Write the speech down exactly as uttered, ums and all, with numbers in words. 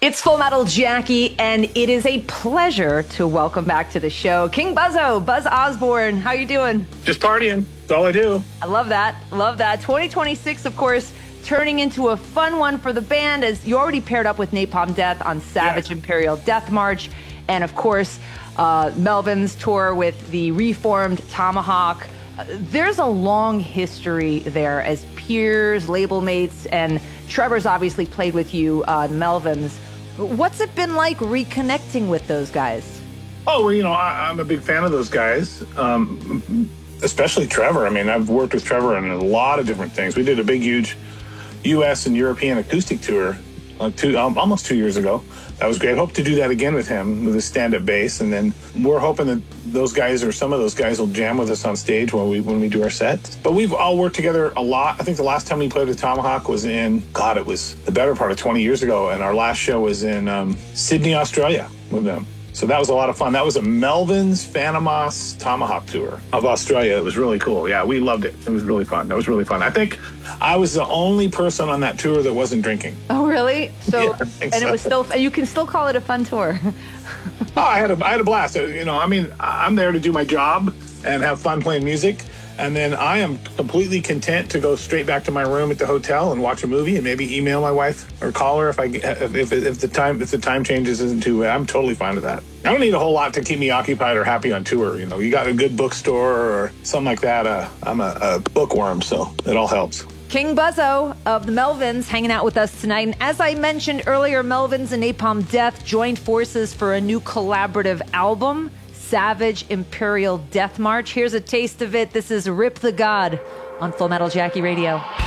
It's Full Metal Jackie, and it is a pleasure to welcome back to the show King Buzzo, Buzz Osborne. How you doing? Just partying. That's all I do. I love that. Love that. twenty twenty-six, of course, turning into a fun one for the band, as you already paired up with Napalm Death on Savage Yeah. Imperial Death March, and of course, uh, Melvin's tour with the reformed Tomahawk. Uh, there's a long history there as peers, label mates, and Trevor's obviously played with you on uh, Melvin's. What's it been like reconnecting with those guys? Oh, well, you know, I, I'm a big fan of those guys, um, especially Trevor. I mean, I've worked with Trevor on a lot of different things. We did a big, huge U S and European acoustic tour uh, two, um, almost two years ago. That was great. Hope to do that again with him with his stand-up bass, and then we're hoping that those guys or some of those guys will jam with us on stage when we when we do our sets. But we've all worked together a lot. I think the last time we played with Tomahawk was in God, it was the better part of twenty years ago, and our last show was in um, Sydney, Australia, with them. So that was a lot of fun. That was a Melvin's Phantomos Tomahawk tour of Australia. It was really cool. Yeah, we loved it. It was really fun. That was really fun. I think I was the only person on that tour that wasn't drinking. Oh, really? So, Yeah, and so. it was still, you can still call it a fun tour. Oh, I had a I had a blast. You know, I mean, I'm there to do my job and have fun playing music. And then I am completely content to go straight back to my room at the hotel and watch a movie and maybe email my wife or call her if I if if, if the time if the time changes isn't too. I'm totally fine with that. I don't need a whole lot to keep me occupied or happy on tour. You know, you got a good bookstore or something like that. Uh, I'm a, a bookworm, so it all helps. King Buzzo of the Melvins hanging out with us tonight. And as I mentioned earlier, Melvins and Napalm Death joined forces for a new collaborative album, Savage Imperial Death March. Here's a taste of it. This is Rip the God on Full Metal Jackie Radio.